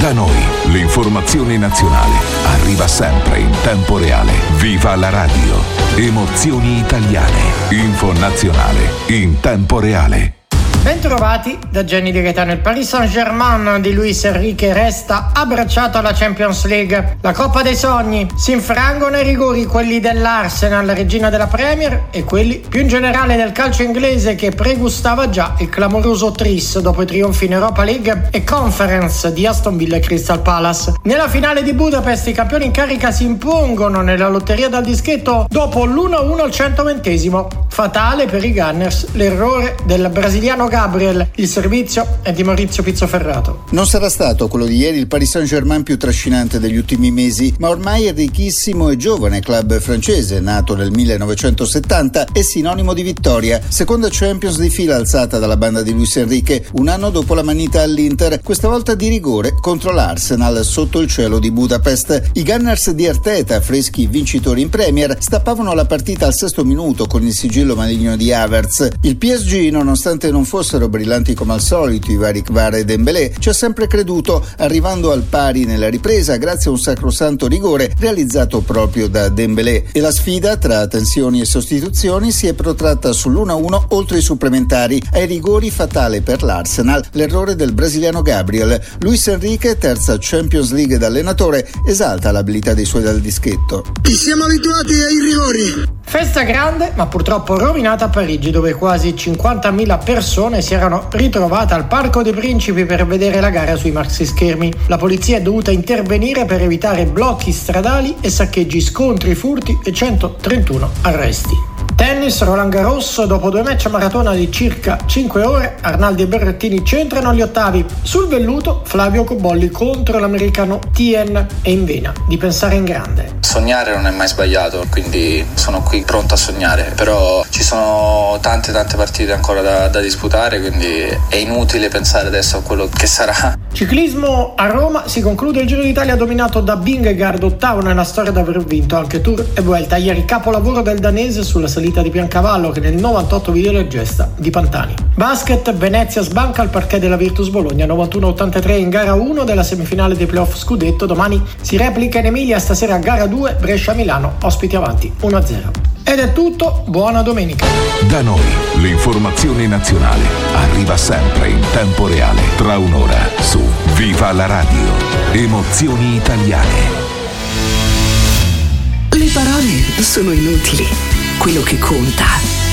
Da noi l'informazione nazionale arriva sempre in tempo reale. Viva la radio! Emozioni italiane. Info nazionale in tempo reale. Bentrovati da Gianni Di Gaetano. Il Paris Saint-Germain di Luis Enrique resta abbracciato alla Champions League. La Coppa dei Sogni. Si infrangono i rigori, quelli dell'Arsenal, regina della Premier, e quelli più in generale del calcio inglese, che pregustava già il clamoroso tris dopo i trionfi in Europa League e Conference di Aston Villa e Crystal Palace. Nella finale di Budapest i campioni in carica si impongono nella lotteria dal dischetto dopo l'1-1 al 120°. Fatale per i Gunners l'errore del brasiliano Gabriel. Il servizio è di Maurizio Pizzoferrato. Non sarà stato quello di ieri il Paris Saint-Germain più trascinante degli ultimi mesi, ma ormai il ricchissimo e giovane club francese, nato nel 1970, è sinonimo di vittoria. Seconda Champions di fila alzata dalla banda di Luis Enrique, un anno dopo la manita all'Inter, questa volta di rigore contro l'Arsenal sotto il cielo di Budapest. I Gunners di Arteta, freschi vincitori in Premier, stappavano la partita al 6° minuto con il sigillo maligno di Havertz. Il PSG, nonostante non fossero brillanti come al solito i vari Kvara e Dembélé, ci ha sempre creduto, arrivando al pari nella ripresa grazie a un sacrosanto rigore realizzato proprio da Dembélé, e la sfida tra tensioni e sostituzioni si è protratta sull'1-1 oltre i supplementari. Ai rigori fatale per l'Arsenal l'errore del brasiliano Gabriel. Luis Enrique, terza Champions League da allenatore, esalta l'abilità dei suoi dal dischetto. Siamo abituati ai rigori. Festa grande, ma purtroppo rovinata a Parigi, dove quasi 50.000 persone si erano ritrovate al Parco dei Principi per vedere la gara sui maxischermi. La polizia è dovuta intervenire per evitare blocchi stradali e saccheggi, scontri, furti e 131 arresti. Tennis, Roland Garros. Dopo 2 match a maratona di circa 5 ore, Arnaldi e Berrettini centrano gli ottavi. Sul velluto, Flavio Cobolli contro l'americano Tien, e in vena di pensare in grande. Sognare non è mai sbagliato, quindi sono qui pronto a sognare, però ci sono tante partite ancora da disputare, quindi è inutile pensare adesso a quello che sarà. Ciclismo a Roma, si conclude il Giro d'Italia dominato da Vingegaard, ottavo nella storia ad aver vinto anche Tour e Vuelta. Ieri capolavoro del danese sulla salita di Piancavallo, che nel 98 vide la gesta di Pantani. Basket, Venezia sbanca al parquet della Virtus Bologna 91-83 in gara 1 della semifinale dei playoff scudetto. Domani si replica in Emilia, stasera gara 2 Brescia-Milano, ospiti avanti 1-0. Ed è tutto, buona domenica. Da noi l'informazione nazionale arriva sempre in tempo reale, tra un'ora su Viva la radio. Emozioni italiane. Le parole sono inutili. Quello che conta